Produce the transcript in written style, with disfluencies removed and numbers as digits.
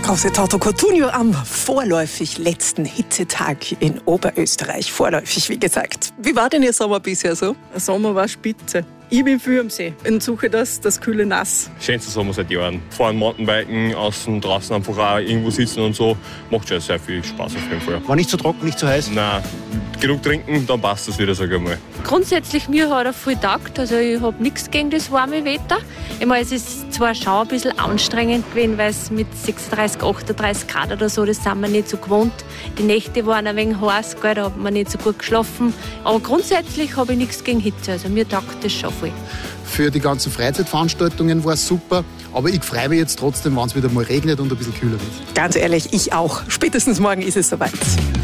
José Torto Cotugno am vorläufig letzten Hitzetag in Oberösterreich. Vorläufig, wie gesagt. Wie war denn Ihr Sommer bisher so? Der Sommer war spitze. Ich bin viel am See und suche das kühle Nass. Schönster Sommer seit Jahren. Fahren, Mountainbiken, außen, draußen einfach auch irgendwo sitzen und so. Macht schon sehr viel Spaß auf jeden Fall. War nicht zu trocken, nicht zu heiß? Nein, genug trinken, dann passt es wieder, sag ich mal. Grundsätzlich, mir hat er viel getaugt. Also ich habe nichts gegen das warme Wetter. Ich meine, es ist zwar schon ein bisschen anstrengend gewesen, weil es mit 36, 38 Grad oder so, das sind wir nicht so gewohnt. Die Nächte waren ein wenig heiß, da hat man nicht so gut geschlafen. Aber grundsätzlich habe ich nichts gegen Hitze. Also mir taugt das schon viel. Für die ganzen Freizeitveranstaltungen war es super. Aber ich freue mich jetzt trotzdem, wenn es wieder mal regnet und ein bisschen kühler wird. Ganz ehrlich, ich auch. Spätestens morgen ist es soweit.